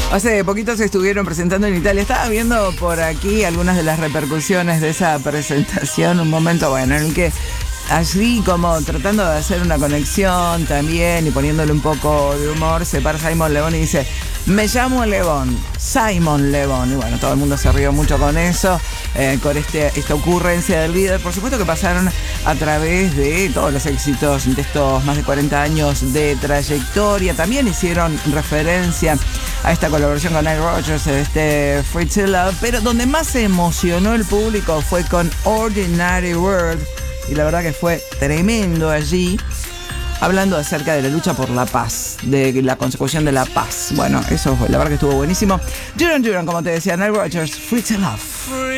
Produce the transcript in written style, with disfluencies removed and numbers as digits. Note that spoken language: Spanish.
Hace poquito se estuvieron presentando en Italia. Estaba viendo por aquí algunas de las repercusiones de esa presentación. Un momento, bueno, en el que allí, como tratando de hacer una conexión también y poniéndole un poco de humor, se para Simon Le Bon y dice: me llamo Le Bon, Simon Le Bon. Y bueno, todo el mundo se rió mucho con eso, con esta ocurrencia del líder. Por supuesto que pasaron a través de todos los éxitos de estos más de 40 años de trayectoria. También hicieron referencia a esta colaboración con Nile Rodgers, Free to Love. Pero donde más se emocionó el público fue con Ordinary World. Y la verdad que fue tremendo allí, hablando acerca de la lucha por la paz, de la consecución de la paz. Bueno, eso fue, la verdad que estuvo buenísimo. Duran Duran, como te decía, Nile Rodgers, Free to Love.